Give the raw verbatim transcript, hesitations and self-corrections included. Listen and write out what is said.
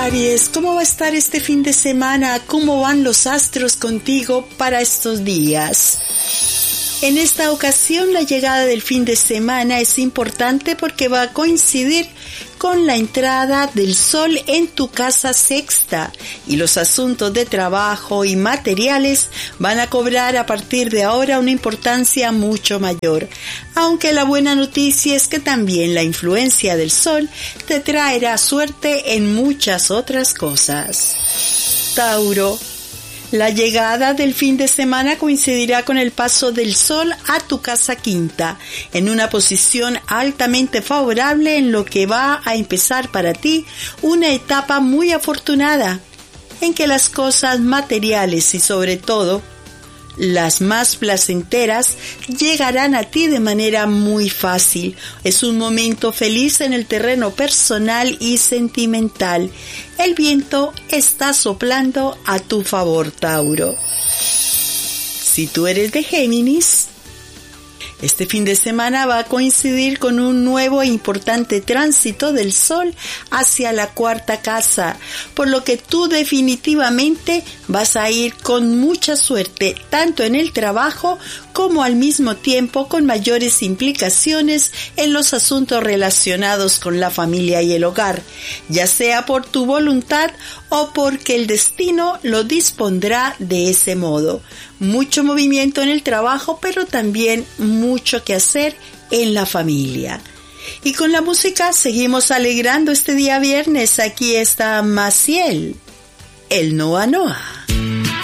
Aries, ¿cómo va a estar este fin de semana? ¿Cómo van los astros contigo para estos días? En esta ocasión la llegada del fin de semana es importante porque va a coincidir con la entrada del sol en tu casa sexta y los asuntos de trabajo y materiales van a cobrar a partir de ahora una importancia mucho mayor. Aunque la buena noticia es que también la influencia del sol te traerá suerte en muchas otras cosas. Tauro. La llegada del fin de semana coincidirá con el paso del sol a tu casa quinta, en una posición altamente favorable en lo que va a empezar para ti una etapa muy afortunada, en que las cosas materiales y sobre todo las más placenteras llegarán a ti de manera muy fácil. Es un momento feliz en el terreno personal y sentimental. El viento está soplando a tu favor, Tauro. Si tú eres de Géminis, este fin de semana va a coincidir con un nuevo e importante tránsito del Sol hacia la cuarta casa, por lo que tú definitivamente vas a ir con mucha suerte, tanto en el trabajo como al mismo tiempo con mayores implicaciones en los asuntos relacionados con la familia y el hogar, ya sea por tu voluntad o porque el destino lo dispondrá de ese modo. Mucho movimiento en el trabajo, pero también mucho que hacer en la familia. Y con la música seguimos alegrando este día viernes. Aquí está Maciel, el Noa Noa.